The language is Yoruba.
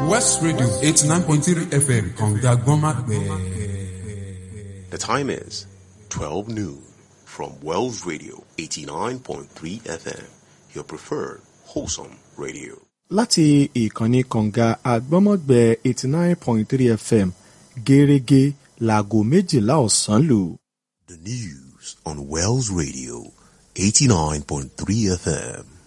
West Radio 89.3 FM Kanga Gomakbe. The time is 12 noon from Wells Radio 89.3 FM, your preferred wholesome radio. Láti ìkànnì Kanga Agbọ́mọ̀gbẹ́ 89.3 FM gẹ́rẹ́gẹ́ láago 12 ọ̀sán lù. The news on Wells Radio 89.3 FM.